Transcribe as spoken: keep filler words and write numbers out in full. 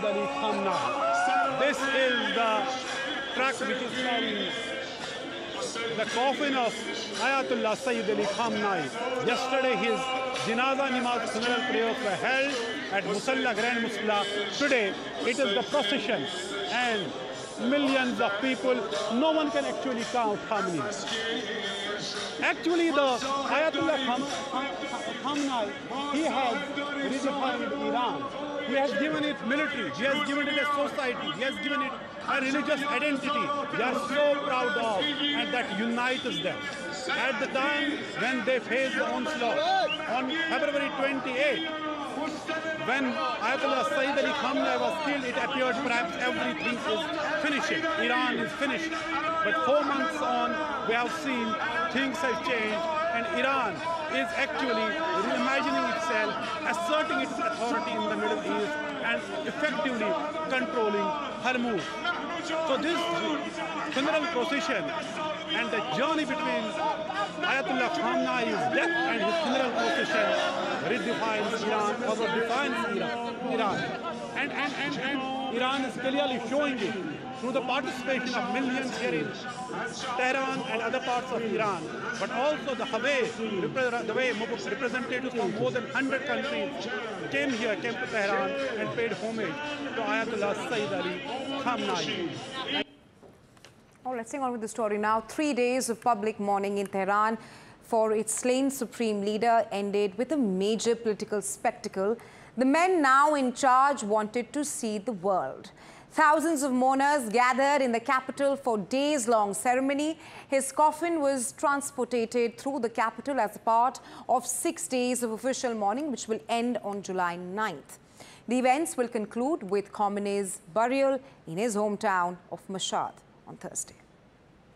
Sayyid Ali Khamenei. This is the truck which is carrying the coffin of Ayatollah Sayyid Ali Khamenei. Yesterday his Janaza Namaz funeral prayers were held at Musalla, Grand Musalla. Today it is the procession and millions of people. No one can actually count how many. Actually, the Ayatollah Khamenei, he has redefined Iran. He has given it military, he has given it a society, he has given it a religious identity. They are so proud of, and that unites them. At the time when they faced the onslaught on February twenty-eighth, when Ayatollah Sayyid Ali Khamenei was killed, it appeared perhaps everything is finishing. Iran is finished. But four months on, we have seen things have changed, and Iran is actually reimagining itself, asserting its authority in the Middle East, and effectively controlling Hormuz. So this funeral procession and the journey between Ayatollah Khamenei's death and his funeral procession redefines Iran, or defines Iran. Iran. And, and, and, and Iran is clearly showing it through the participation of millions here in Tehran and other parts of Iran, but also the way, the way representatives from more than one hundred countries came here, came to Tehran and paid homage to Ayatollah Sayyid Ali Khamenei. Oh, let's sing on with the story now. Three days of public mourning in Tehran for its slain supreme leader ended with a major political spectacle. The men now in charge wanted to see the world. Thousands of mourners gathered in the capital for days-long ceremony. His coffin was transported through the capital as a part of six days of official mourning, which will end on July ninth. The events will conclude with Khamenei's burial in his hometown of Mashhad on Thursday.